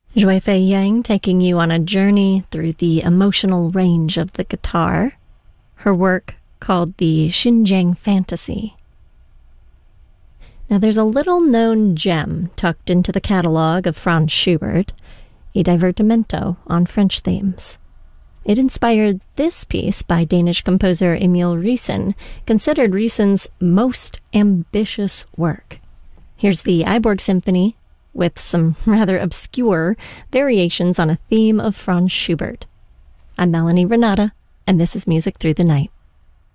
Zhui Fei Yang taking you on a journey through the emotional range of the guitar. Her work called the Xinjiang Fantasy. Now there's a little-known gem tucked into the catalog of Franz Schubert, a divertimento on French themes. It inspired this piece by Danish composer Emil Riesen, considered Riesen's most ambitious work. Here's the Iborg Symphony, with some rather obscure variations on a theme of Franz Schubert. I'm Melanie Renata, and this is Music Through the Night.